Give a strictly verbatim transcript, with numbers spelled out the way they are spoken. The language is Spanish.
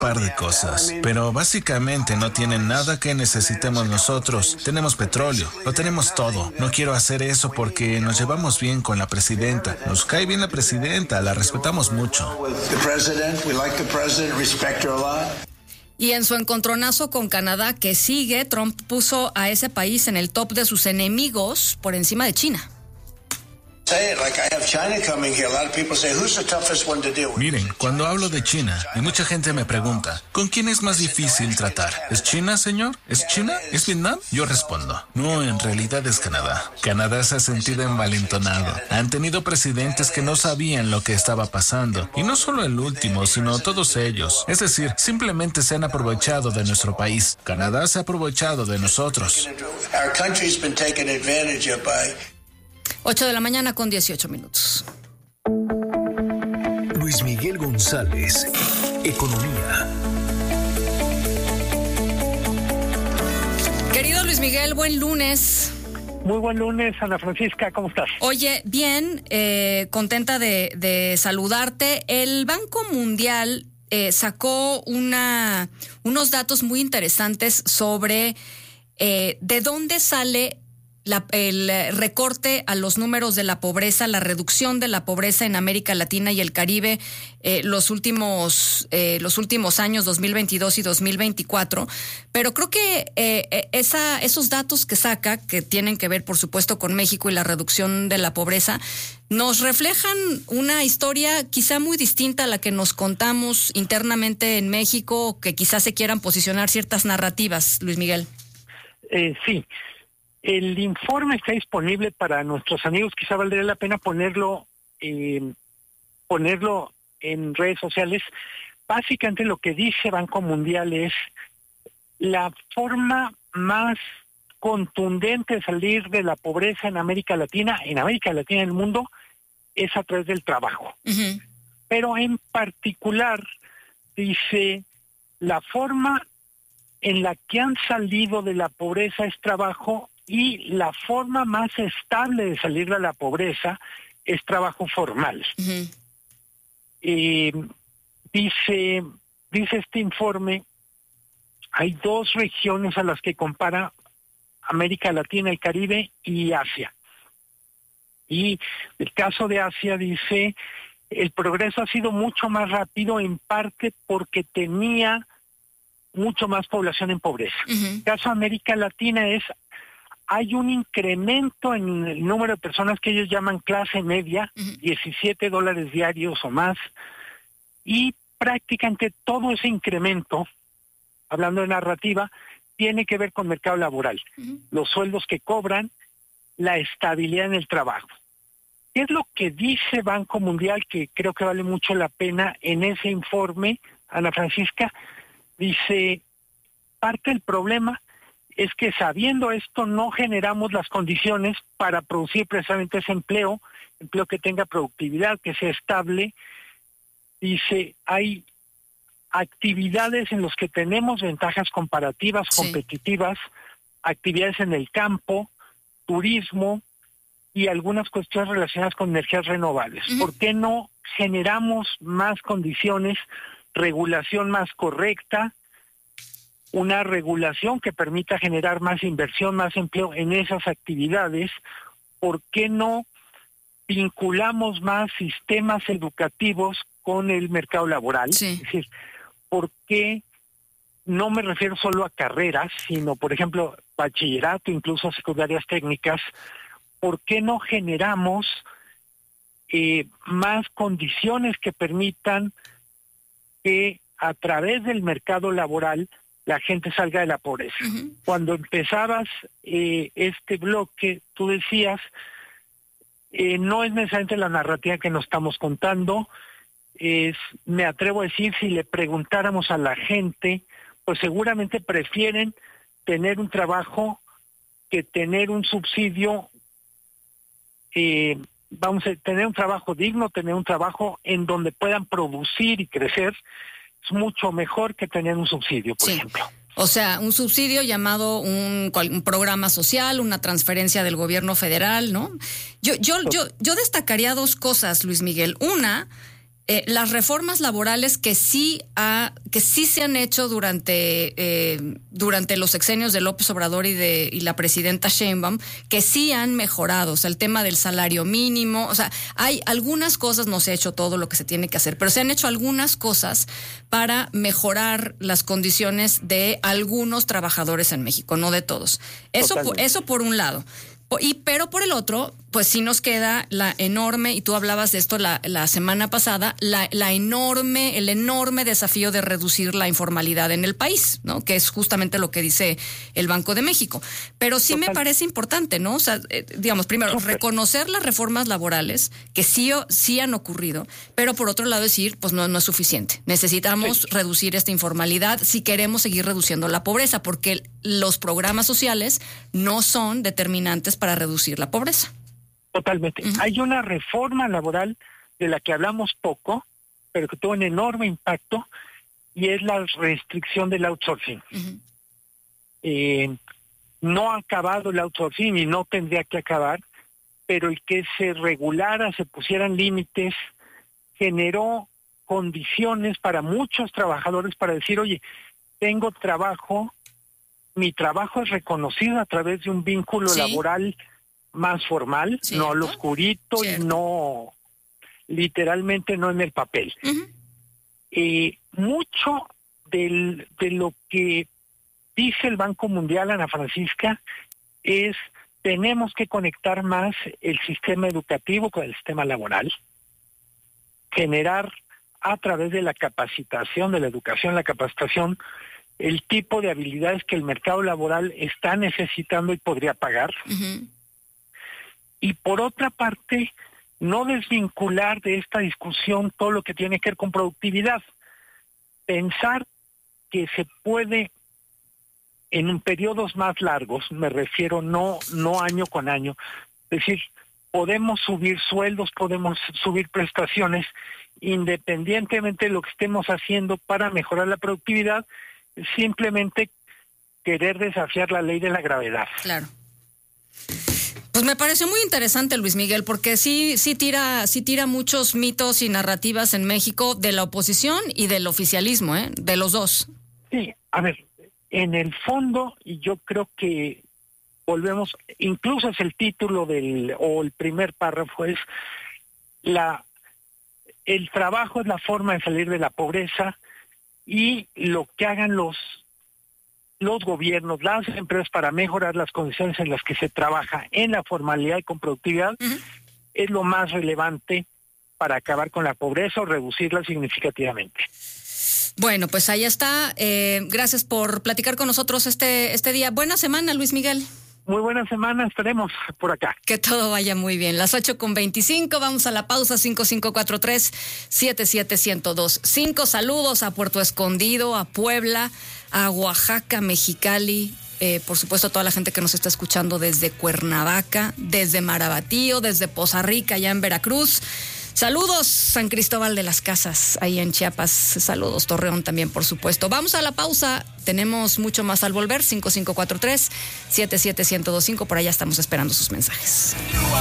par de cosas, pero básicamente no tienen nada que necesitemos nosotros. Tenemos petróleo, lo tenemos todo. No quiero hacer eso porque nos llevamos bien con la presidenta. Nos cae bien la presidenta, la respetamos mucho. Y en su encontronazo con Canadá que sigue, Trump puso a ese país en el top de sus enemigos por encima de China. Miren, cuando hablo de China, y mucha gente me pregunta, ¿con quién es más difícil tratar? ¿Es China, señor? ¿Es China? ¿Es Vietnam? Yo respondo, no, en realidad es Canadá. Canadá se ha sentido envalentonado. Han tenido presidentes que no sabían lo que estaba pasando. Y no solo el último, sino todos ellos. Es decir, simplemente se han aprovechado de nuestro país. Canadá se ha aprovechado de nosotros. ocho de la mañana con dieciocho minutos. Luis Miguel González, Economía. Querido Luis Miguel, buen lunes. Muy buen lunes, Ana Francisca, ¿cómo estás? Oye, bien, eh, contenta de, de saludarte. El Banco Mundial eh, sacó una, unos datos muy interesantes sobre eh, de dónde sale La, el recorte a los números de la pobreza, la reducción de la pobreza en América Latina y el Caribe eh, los últimos eh, los últimos años, dos mil veintidós y dos mil veinticuatro. Pero creo que eh, esa, esos datos que saca, que tienen que ver, por supuesto, con México y la reducción de la pobreza, nos reflejan una historia quizá muy distinta a la que nos contamos internamente en México, que quizás se quieran posicionar ciertas narrativas, Luis Miguel. Eh, sí. El informe está disponible para nuestros amigos. Quizá valdría la pena ponerlo, eh, ponerlo en redes sociales. Básicamente lo que dice Banco Mundial es la forma más contundente de salir de la pobreza en América Latina, en América Latina y en el mundo, es a través del trabajo. Uh-huh. Pero en particular dice la forma en la que han salido de la pobreza es trabajo. Y la forma más estable de salir de la pobreza es trabajo formal. Uh-huh. Eh, dice, dice este informe, hay dos regiones a las que compara América Latina, el Caribe y Asia. Y el caso de Asia dice, el progreso ha sido mucho más rápido en parte porque tenía mucho más población en pobreza. Uh-huh. El caso de América Latina es, hay un incremento en el número de personas que ellos llaman clase media, uh-huh. diecisiete dólares diarios o más, y prácticamente todo ese incremento, hablando de narrativa, tiene que ver con mercado laboral, uh-huh. los sueldos que cobran, la estabilidad en el trabajo. ¿Qué es lo que dice Banco Mundial, que creo que vale mucho la pena en ese informe, Ana Francisca? Dice, parte del problema es que sabiendo esto no generamos las condiciones para producir precisamente ese empleo, empleo que tenga productividad, que sea estable. Dice, hay actividades en las que tenemos ventajas comparativas, sí. competitivas, actividades en el campo, turismo y algunas cuestiones relacionadas con energías renovables. Uh-huh. ¿Por qué no generamos más condiciones, regulación más correcta, una regulación que permita generar más inversión, más empleo en esas actividades? ¿Por qué no vinculamos más sistemas educativos con el mercado laboral? Sí. Es decir, ¿por qué no me refiero solo a carreras, sino, por ejemplo, bachillerato, incluso secundarias técnicas? ¿Por qué no generamos eh, más condiciones que permitan que a través del mercado laboral la gente salga de la pobreza? Uh-huh. Cuando empezabas eh, este bloque, tú decías, eh, no es necesariamente la narrativa que nos estamos contando, es, me atrevo a decir, si le preguntáramos a la gente, pues seguramente prefieren tener un trabajo que tener un subsidio, eh, vamos a tener un trabajo digno, tener un trabajo en donde puedan producir y crecer. Es mucho mejor que tener un subsidio, por sí. ejemplo. O sea, un subsidio llamado un, un programa social, una transferencia del gobierno federal, ¿no? Yo, yo, yo, yo destacaría dos cosas, Luis Miguel. Una, Eh, las reformas laborales que sí ha, que sí se han hecho durante eh, durante los sexenios de López Obrador y de y la presidenta Sheinbaum, que sí han mejorado, o sea, el tema del salario mínimo, o sea, hay algunas cosas, no se ha hecho todo lo que se tiene que hacer, pero se han hecho algunas cosas para mejorar las condiciones de algunos trabajadores en México, no de todos. Eso, eso por un lado. Y, pero por el otro, pues sí nos queda la enorme, y tú hablabas de esto la, la semana pasada, la, la enorme, el enorme desafío de reducir la informalidad en el país, ¿no? Que es justamente lo que dice el Banco de México. Pero sí Total. me parece importante, ¿no? O sea, eh, digamos, primero, Super. reconocer las reformas laborales que sí, sí han ocurrido, pero por otro lado decir, pues no, no es suficiente. Necesitamos sí. reducir esta informalidad si queremos seguir reduciendo la pobreza, porque los programas sociales no son determinantes para reducir la pobreza. Totalmente. Uh-huh. Hay una reforma laboral de la que hablamos poco, pero que tuvo un enorme impacto, y es la restricción del outsourcing. Uh-huh. Eh, no ha acabado el outsourcing y no tendría que acabar, pero el que se regulara, se pusieran límites, generó condiciones para muchos trabajadores para decir, oye, tengo trabajo, mi trabajo es reconocido a través de un vínculo ¿Sí? laboral más formal, ¿Cierto? no al oscurito ¿Cierto? y no, literalmente no en el papel. Uh-huh. Eh, mucho del, de lo que dice el Banco Mundial, Ana Francisca, es tenemos que conectar más el sistema educativo con el sistema laboral, generar a través de la capacitación, de la educación, la capacitación, el tipo de habilidades que el mercado laboral está necesitando y podría pagar. Uh-huh. Y por otra parte, no desvincular de esta discusión todo lo que tiene que ver con productividad. Pensar que se puede, en periodos más largos, me refiero no, no año con año, es decir, podemos subir sueldos, podemos subir prestaciones, independientemente de lo que estemos haciendo para mejorar la productividad, simplemente querer desafiar la ley de la gravedad. Claro. Pues me pareció muy interesante, Luis Miguel, porque sí, sí tira, sí tira muchos mitos y narrativas en México de la oposición y del oficialismo, ¿eh? De los dos. Sí, a ver, en el fondo, y yo creo que volvemos, incluso es el título del, o el primer párrafo es la, el trabajo es la forma de salir de la pobreza, y lo que hagan los los gobiernos, las empresas para mejorar las condiciones en las que se trabaja en la formalidad y con productividad, uh-huh. es lo más relevante para acabar con la pobreza o reducirla significativamente. Bueno, pues ahí está. Eh, gracias por platicar con nosotros este, este día. Buena semana, Luis Miguel. Muy buena semana, estaremos por acá. Que todo vaya muy bien. Las ocho con veinticinco, vamos a la pausa. Cinco cinco cuatro tres siete siete uno cero dos cinco. Saludos a Puerto Escondido, a Puebla, a Oaxaca, Mexicali, eh, por supuesto a toda la gente que nos está escuchando desde Cuernavaca, desde Marabatío, desde Poza Rica, allá en Veracruz. Saludos, San Cristóbal de las Casas, ahí en Chiapas. Saludos, Torreón también, por supuesto. Vamos a la pausa. Tenemos mucho más al volver. cinco cinco cuatro tres siete siete uno cero dos cinco. Por allá estamos esperando sus mensajes.